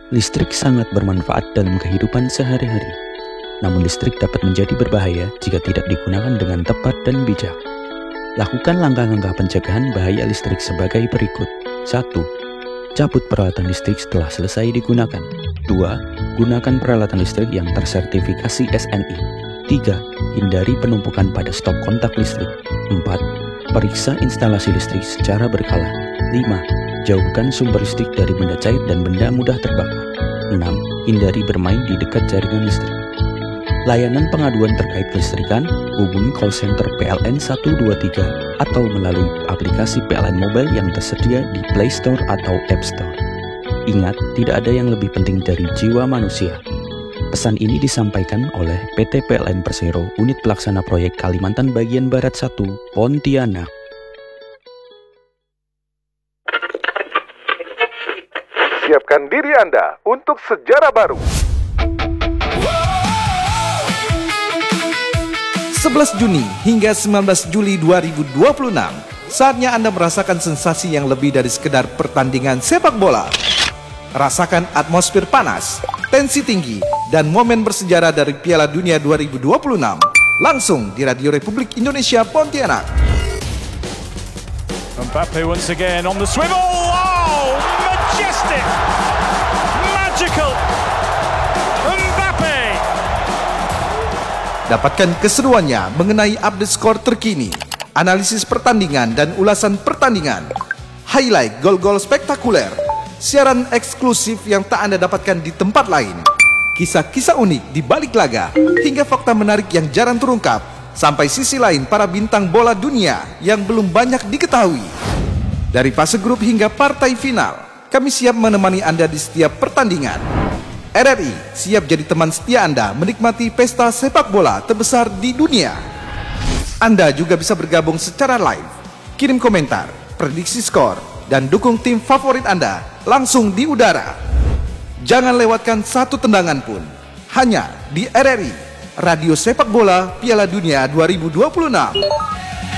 Listrik sangat bermanfaat dalam kehidupan sehari-hari. Namun listrik dapat menjadi berbahaya jika tidak digunakan dengan tepat dan bijak. Lakukan langkah-langkah pencegahan bahaya listrik sebagai berikut. 1. Cabut peralatan listrik setelah selesai digunakan. 2. Gunakan peralatan listrik yang tersertifikasi SNI. 3. Hindari penumpukan pada stop kontak listrik. 4. Periksa instalasi listrik secara berkala. 5. Jauhkan sumber listrik dari benda cair dan benda mudah terbakar. 6. Hindari bermain di dekat jaringan listrik. Layanan pengaduan terkait kelistrikan, hubungi call center PLN 123 atau melalui aplikasi PLN Mobile yang tersedia di Play Store atau App Store. Ingat, tidak ada yang lebih penting dari jiwa manusia. Pesan ini disampaikan oleh PT PLN Persero, Unit Pelaksana Proyek Kalimantan Bagian Barat 1, Pontianak. Siapkan diri Anda untuk sejarah baru. 11 Juni hingga 19 Juli 2026, saatnya Anda merasakan sensasi yang lebih dari sekedar pertandingan sepak bola. Rasakan atmosfer panas, tensi tinggi, dan momen bersejarah dari Piala Dunia 2026 langsung di Radio Republik Indonesia Pontianak. Mbappe once again on the swivel. Oh, majestic, magical. Mbappe. Dapatkan keseruannya mengenai update skor terkini, analisis pertandingan dan ulasan pertandingan, highlight gol-gol spektakuler, siaran eksklusif yang tak Anda dapatkan di tempat lain, kisah-kisah unik di balik laga, hingga fakta menarik yang jarang terungkap, sampai sisi lain para bintang bola dunia yang belum banyak diketahui. Dari fase grup hingga partai final, kami siap menemani Anda di setiap pertandingan. RRI siap jadi teman setia Anda menikmati pesta sepak bola terbesar di dunia. Anda juga bisa bergabung secara live, kirim komentar, prediksi skor, dan dukung tim favorit Anda langsung di udara. Jangan lewatkan satu tendangan pun, hanya di RRI, Radio Sepak Bola Piala Dunia 2026.